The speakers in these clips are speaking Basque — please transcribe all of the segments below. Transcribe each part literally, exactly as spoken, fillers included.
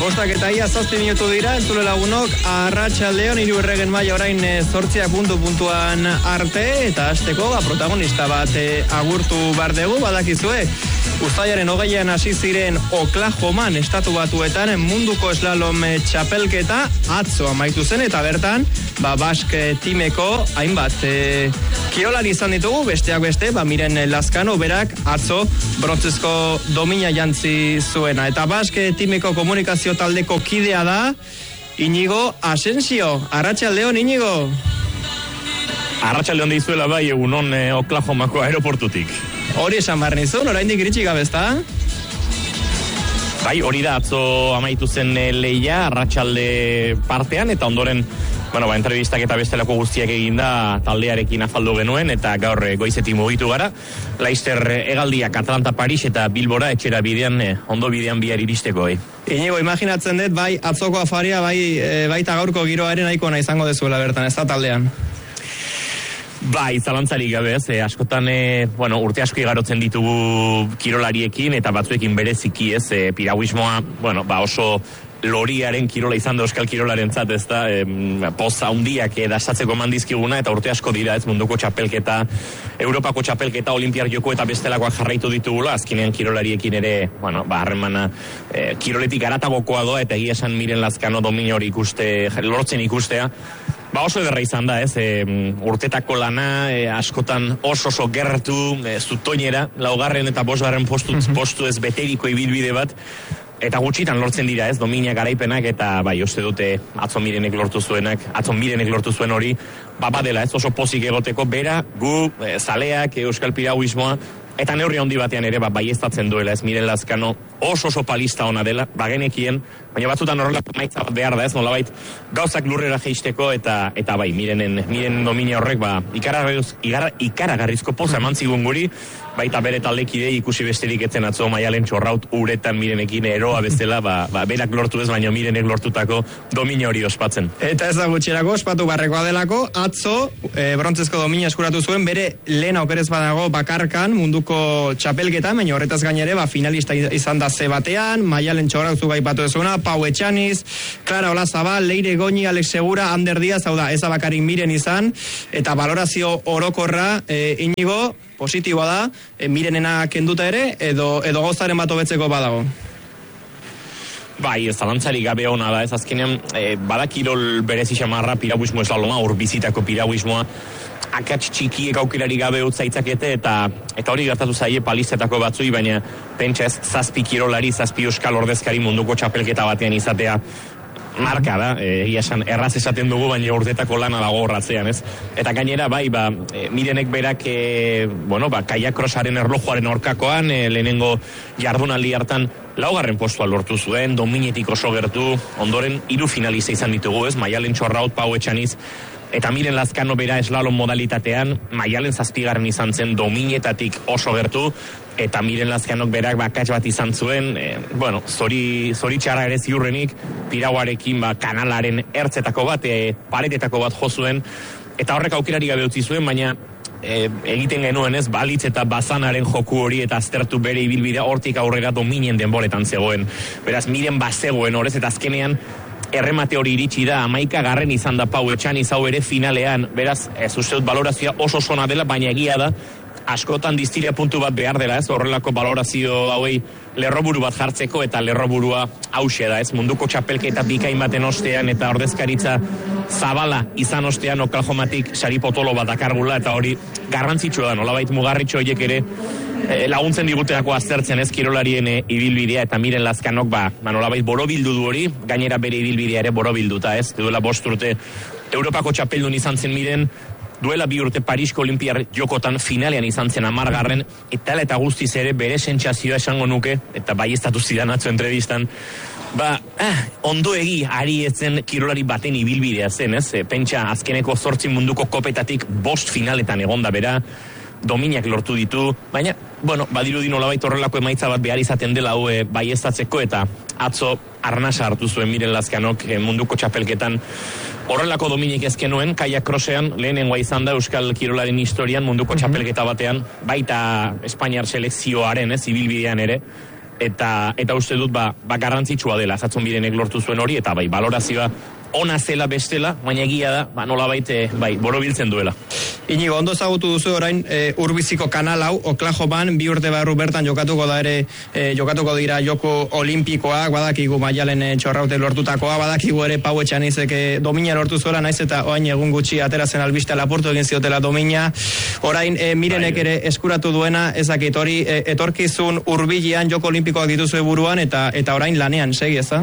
Bostak eta ia zazpi minutu dira, entzule lagunok, Arratsaldeon hiru erregen maila orain zortzia puntu puntuan arte, eta hasteko ba, protagonista bat e, agurtu bar dugu, badakizue. Uztailaren hogeian hasi ziren Oklahoman estatu batuetan munduko slalom txapelketa atzo amaitu zen, eta bertan ba, Baske timeko hainbat e, kirolari izan ditugu, besteak beste, ba, Miren Lazkano berak atzo brontzezko domina jantzi zuena, eta Baske timeko komunikazio taldeko kidea da Iñigo Asensio. Arratsaldeon, Iñigo. Arratsaldeon dizuela bai, egunon eh, Oklahomako aeroportutik. Hori esan behar nizun, oraindik iritsi gabe, ezta? Bai, hori da, atzo amaitu zen lehia, arratsalde partean, eta ondoren, bueno, ba, entrevistak eta bestelako guztiak eginda taldearekin afaldu genuen, eta gaur goizetik mugitu gara. Laster hegaldiak Atlanta, Paris eta Bilbora etxera bidean, ondo bidean bihar iristeko. Eh. Inigo, imaginatzen dut, bai atzoko afaria, bai e, baita gaurko giroaren nahiko nahi izango dezuela bertan, ez da taldean? Bai, zalantzarik gabe, ez, eh, askotan, eh, bueno, urte asko igarotzen ditugu kirolariekin, eta batzuekin bereziki, ez, eh, piraguismoa, bueno, ba oso loriaren kirola izan da euskal kirolaren zat, ez da, eh, poza hundiak dasatzeko mandizkiguna, eta urte asko dira, ez, munduko txapelketa, Europako txapelketa, Olimpiar joko eta bestelakoak jarraitu ditugula, azkenean kirolariekin ere, bueno, ba, harremana, eh, kiroletik garatagokoa doa, eta egia esan Miren Lazkano domina hori ikuste, lortzen ikustea, ba oso ederra izan da, ez, e, urtetako lana, e, askotan oso oso gertu, e, zutoinera, laugarren eta bosgarren postu, postu ez beteriko ibilbide bat, eta gutxitan lortzen dira, ez, domina garaipenak, eta bai, uste dute atzo Mirenek lortu zuenak, atzo Mirenek lortu zuen hori, ba badela, ez, oso pozik egoteko, bera, gu, e, zaleak, e, euskal piraguismoa, eta neurri handi batean ere, ba, baieztatzen duela, ez, Miren Lazkano oso oso palista ona dela, bagenekien, baina batzutan horrelako maitza bat behar da, ez, nolabait, gauzak lurrera jeisteko, eta eta bai, Mirenen, Miren domina horrek, ba, ikaragarrizko, ikaragarrizko poza eman zigun guri, baita bere taldekidei ikusi besterik etzen atzo Maialen Txorraut uretan Mirenekin eroa bezala, ba, ba, berak lortu ez, baina Mirenek lortutako domina hori ospatzen. Eta ez da gutxerako, ospatu barrekoa delako, atzo, e, brontzezko domina eskuratu zuen, bere lehen aukerez badago bakarkan munduko txapelketa, baina horretaz gainere, ba, finalista izan da ze batean, Maialen Txorraut zugai patu ezuna, Pau Etxaniz, Clara Olazabal, Leire Goñi, Alex Segura, Ander Diaz, hau da, ez abakarik Miren izan, eta valorazio orokorra, e, Iñigo, positiboa da, e, Mirenena kenduta ere, edo, edo gozaren bat hobetzeko badago. Bai, ez zalantzarik gabe hona da, ez azkenean, e, badakirol berezi xamarra piraguismo eslaloma, urbizitako piraguismoa, akats txikiek aukerari gabe utzaitzakete, eta eta hori gertatu zaie palistetako batzui, baina pentsa ez, zazpi kirolari, zazpi euskal ordezkari munduko txapelketa batean izatea, marka da, egia esan erraz esaten dugu, baina urtetako lana dago horratzean, ez? Eta gainera, bai, ba, e, Mirenek berak, e, bueno, ba, kaiakrosaren erlojuaren orkakoan, e, lehenengo jardunaldi hartan, laugarren postua lortu zuen, dominetik oso gertu, ondoren hiru finalista izan ditugu, ez? Maialen Txorraut, Pau Etxaniz, eta Miren Lazkano bera eslalom modalitatean, Maialen zazpigarren izan zen dominetatik oso gertu, eta Miren Lazkanok berak bakats bat izan zuen, e, bueno, zori, zori txarra ere ziurrenik, piraguarekin ba, kanalaren ertzetako bat, e, paretetako bat jo zuen, eta horrek aukerari gabe utzi zuen, baina e, egiten genuen ez, balitz eta bazanaren joku hori eta aztertu bere ibilbidea hortik aurrera dominen denboretan zegoen. Beraz, Miren bazegoen horrez, eta azkenean, erremate hori iritsi da, amaika garren izan da Pau Etxaniz hau ere finalean, beraz, ez uste dut valorazioa oso zona dela, baina egia da, askotan diztiria puntu bat behar dela, ez, horrelako valorazio hauei lerroburu bat jartzeko, eta lerroburua hause da, ez, munduko txapelketa bikain baten ostean, eta ordezkaritza zabala izan ostean Oklahomatik sari potolo bat dakargula, eta hori garrantzitsua da, nolabait mugarritxo horiek ere e, laguntzen diguteako aztertzen, ez, kirolarien e, ibilbidea, eta Miren Lazkanok, ba, ba nolabait borobildu du hori, gainera bere ibilbidea ere borobilduta, ez, duela bost urte Europako txapeldun izan zen Miren, duela bi urte Parisko Olimpiar jokotan finalean izan zen amargarren, eta eta guztiz ere bere sentsazioa esango nuke, eta baieztatu zidan atzo entrevistan, ba, ah, ondo egi ari etzen kirolari baten ibilbidea zen, ez? E, pentsa azkeneko zortzi munduko kopetatik bost finaletan egonda bera, dominak lortu ditu, baina, bueno, badirudi nolabait horrelako emaitza bat behar izaten dela hau e, baieztatzeko, eta atzo arnasa hartu zuen Miren Lazkanok e, munduko txapelketan horrelako dominik ezkenuen, kaiak krosean, lehenengoa izan da euskal kirolaren historian munduko mm-hmm. txapelketa batean, baita Espainiar selekzioaren, ez, ibilbidean ere, eta eta uste dut ba, ba garrantzitsua dela Zatzon Birenek lortu zuen hori, eta bai balorazioa ona zela bestela, baina egia da, ba nolabait bai borobiltzen duela. Inigo, ondo zagutu duzu orain e, urbiziko kanal hau, Oklahoman, bi urte barru bertan jokatuko da ere, e, jokatuko dira joko olimpikoak, badakigu Maialen e, Txorraute lortutakoa, badakigu ere Pau Etxanizek e, domina lortu zuela, naiz eta orain egun gutxi aterazen albiste Laportu egin ziotela domina, orain e, Mirenek ere eskuratu duena, ezakit hori e, etorkizun hurbilean joko olimpikoak dituzue buruan, eta eta orain lanean, segi ez da?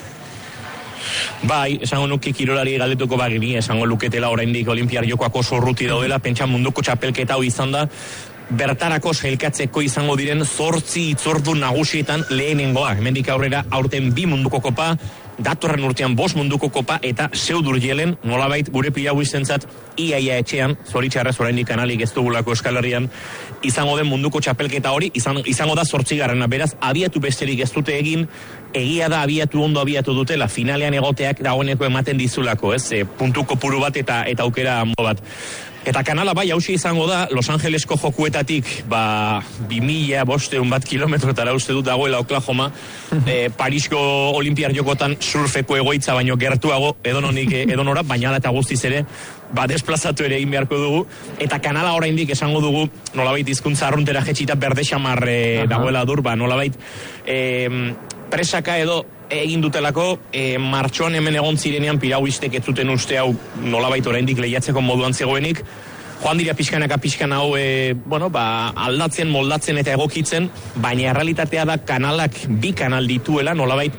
Bai, esango nuke kirolari galdetuko bagini, esango luketela oraindik olimpiar jokoak oso urruti daudela, pentsa munduko txapelketa hau izan da, bertarako sailkatzeko izango diren zortzi itzordu nagusietan lehenengoak. Hemendik aurrera aurten bi munduko kopa, datorren urtean bost munduko kopa, eta Seudurjelen nolabait gure pilau izentzat iaia etxean, zoritxarrez oraindik kanalik ez dugulako Euskal Herrian, izango den munduko txapelketa hori, izan, izango da zortzigarrena, beraz, abiatu besterik ez dute egin, egia da abiatu ondo abiatu dutela, finalean egoteak dagoeneko ematen dizulako, ez, e, puntu kopuru bat eta eta aukera mo bat. Eta kanala bai hausia izango da, Los Angelesko jokuetatik, ba, bi mila bosteun bat kilometrotara uste dut dagoela Oklahoma, e, Parisko Olimpiar jokotan surfeko egoitza baino gertuago, edononik edonora, baina eta guztiz ere, ba, desplazatu ere egin beharko dugu, eta kanala oraindik esango dugu, nolabait hizkuntza arruntera jetxita berde xamar e, dagoela dur, ba, nolabait, e, presaka edo egin dutelako, e, martxoan hemen egon zirenean pirauistek ez zuten uste hau nolabait oraindik lehiatzeko moduan zegoenik, joan dira pixkanaka pixkan hau e, bueno, ba, aldatzen, moldatzen eta egokitzen, baina errealitatea da kanalak bi kanal dituela, nolabait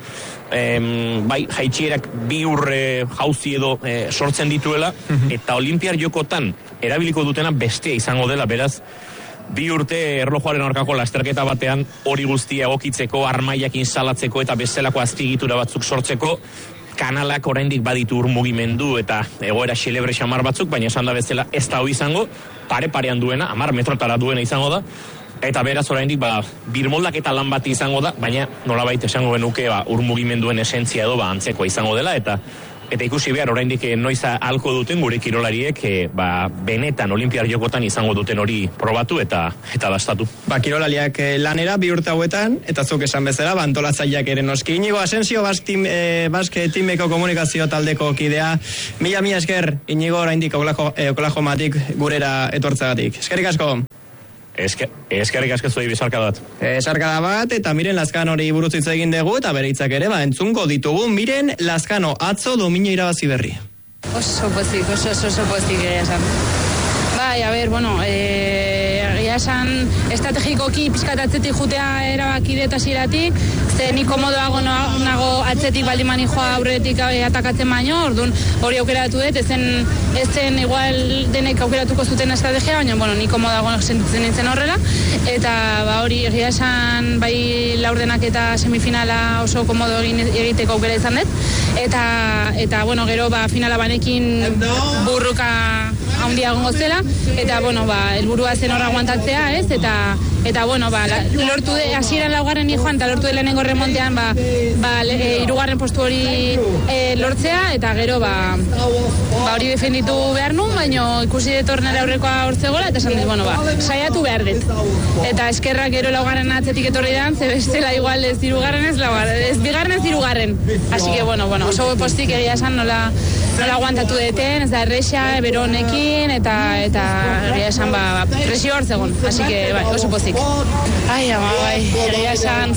em, bai, jaitxierak bi urre jauzi edo e, sortzen dituela, eta olimpiar jokotan erabiliko dutena bestea izango dela, beraz, bi urte erlojuaren aurkako lasterketa batean hori guztia egokitzeko, armaiak instalatzeko eta bestelako azpiegitura batzuk sortzeko, kanalak oraindik baditu ur mugimendu eta egoera xelebre xamar batzuk, baina esan da bezala ez da hori izango, pare-parean duena, hamar metrotara duena izango da, eta beraz oraindik ba, birmoldak eta lan bat izango da, baina nolabait esango genuke ba, ur mugimenduen esentzia edo ba, antzeko izango dela, eta Eta ikusi behar, oraindik noiza halko duten gure kirolariek, e, ba, benetan olimpiar jokotan izango duten hori probatu eta eta dastatu. Ba, kirolariak e, lanera bi urte hauetan, eta zuk esan bezala, ba, antolatzaileak ere noski. Inigo Asensio, Bask tim, e, Baske timeko komunikazio taldeko kidea. Mila, mila esker, Inigo oraindik Oklahomatik gurera etortzagatik. Eskerrik asko. Esker, eskerrik asko zuei bizarka bat. Esarkada bat, eta Miren Lazkano hori buruz hitz egin dugu, eta bere hitzak ere, ba, entzungo ditugu. Miren Lazkano, atzo domina irabazi berri. Oso pozik, oso, oso, oso pozik egia esan. Bai, a ber, bueno, egia esan estrategikoki pizkatatzetik jutea erabaki dut hasieratik, ze ni komodoago nago atzetik baldin mani joa aurretik atakatzen baino, orduan hori aukeratu dut, ezen, ezen igual denek aukeratuko zuten estrategia, baina, bueno, ni komodoago sentitzen nintzen horrela, eta ba hori egia esan bai laurdenak eta semifinala oso komodo egiteko aukera izan dut, eta, eta bueno, gero ba finala banekin burruka handia egongo zela, eta bueno, ba helburua zen hor aguantatzea, ez? Eta eta bueno, ba lortu de hasieran laugarren joan ta lortu de lehenengo remontean ba ba hirugarren postu hori e, lortzea, eta gero ba ba hori defenditu behar nun, baina ikusi de tornera aurrekoa hortzegola, eta esan dut, bueno, ba saiatu behar dut. Eta eskerrak gero laugarren atzetik etorri dan, ze bestela igual ez hirugarren ez laugarren, ez bigarren ez hirugarren. Así que bueno, bueno, oso postik egia esan nola nola aguantatu deten, ez da erresa, beronekin, eta eta egia esan ba, presio hor zegoen, así que bai, oso pozik. Ai, ama, bai, egia esan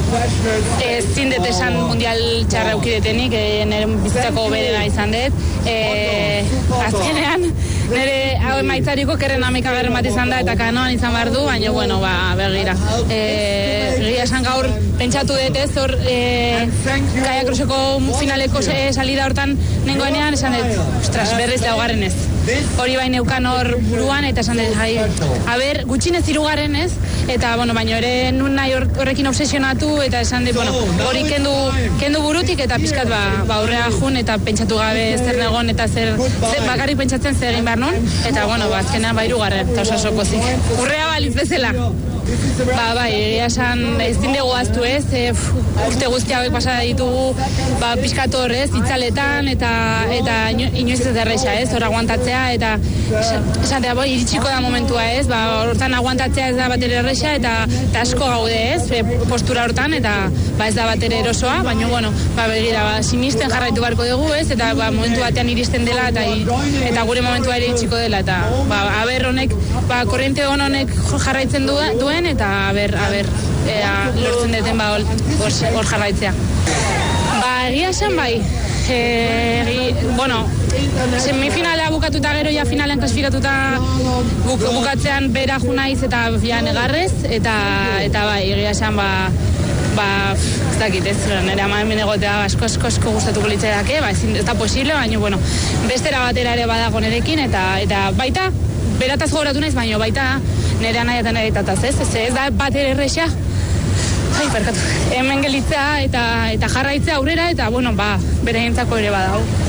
ez zindet esan mundial txarra eukidetenik, e, nire bizitzako berena izan dut, e, azkenean nire hau emaitzariko kerren amikagarren bat izan da, eta kanoan izan behar du, baina, bueno, ba, begira. E, egia esan gaur pentsatu dut ez, hor e, Kaia Kroseko finaleko salida hortan nengoenean, esan dut, ostras, berriz laugarren ez. Hori bain neukan hor buruan, eta esan dut, jai, a ber, gutxinez hirugarren ez, eta, bueno, baina ere nun nahi horrekin obsesionatu, eta esan dut, bueno, hori kendu, kendu burutik, eta pixkat ba, ba aurrea jun, eta pentsatu gabe zer negon, eta zer, zer bakarrik pentsatzen zer egin behar nun, eta, bueno, ba, azkenean ba hirugarren, eta oso oso pozik. Urrea baliz bezala. ba, bai, egia esan ez dindegu aztu ez, e, urte guzti hauek pasa ditugu, ba, pixkator ez, itzaletan, eta, eta inoiz ez erresa ez, hor aguantatzea, eta esatea, bo, iritsiko da momentua ez, ba, hortan aguantatzea ez da batere erresa, eta, eta asko gaude ez, e, postura hortan, eta ba, ez da batere erosoa, baina, bueno, ba, begira, ba, sinisten jarraitu barko dugu ez, eta ba, momentu batean iristen dela, eta, eta gure momentua ere iritsiko dela, eta ba, aber honek, ba, korriente hon honek jarraitzen duen, eta aber, aber, ea, lortzen deten ba, hor jarraitzea. Ba, egia esan bai, e, bueno, semifinalea bukatuta gero ja finalean klasifikatuta buk, bukatzean bera junaiz eta ja negarrez, eta, eta bai, egia esan ba, ba, ez dakit ez, nire ama hemen egotea asko asko asko gustatuko litzaidake, ba, ez da posible, baina, bueno, bestera batera ere badago nerekin, eta, eta baita, berataz gogoratu naiz, baina baita nire anai eta nire tataz, ez, ez, ez da batera erresa, ai, perkatu, hemen gelitza eta, eta jarraitzea aurrera, eta, bueno, ba, bere entzako ere badago.